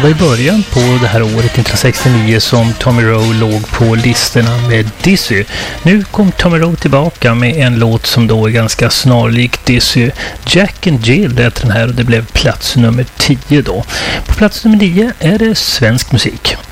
Det var i början på det här året 1969 som Tommy Roe låg på listorna med Dizzy. Nu kom Tommy Roe tillbaka med en låt som då är ganska snarlik Dizzy. Jack and Jill heter den här och det blev plats nummer 10 då. På plats nummer 9 är det svensk musik.